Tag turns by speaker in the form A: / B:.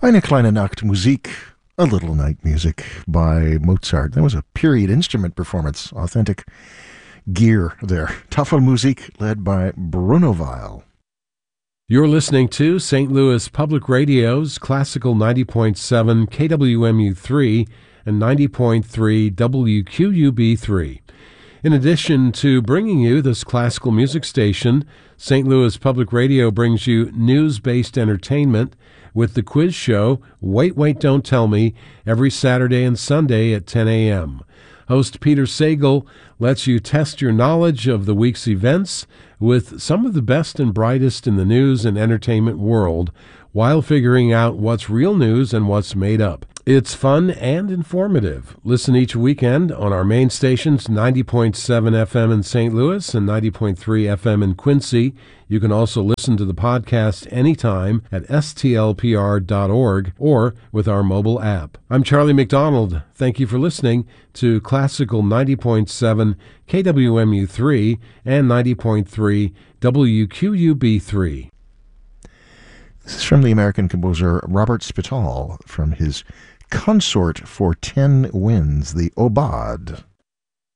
A: Eine kleine Nachtmusik, a little night music by Mozart. That was a period instrument performance, authentic gear there. Tafelmusik led by Bruno Weil.
B: You're listening to St. Louis Public Radio's Classical 90.7 KWMU3 and 90.3 WQUB3. In addition to bringing you this classical music station, St. Louis Public Radio brings you news-based entertainment with the quiz show Wait, Wait, Don't Tell Me every Saturday and Sunday at 10 a.m. Host Peter Sagal lets you test your knowledge of the week's events with some of the best and brightest in the news and entertainment world while figuring out what's real news and what's made up. It's fun and informative. Listen each weekend on our main stations, 90.7 FM in St. Louis and 90.3 FM in Quincy. You can also listen to the podcast anytime at stlpr.org or with our mobile app. I'm Charlie McDonald. Thank you for listening to Classical 90.7 KWMU3 and 90.3 WQUB3.
A: This is from the American composer Robert Spital from his Consort for 10 Winds, the Aubade.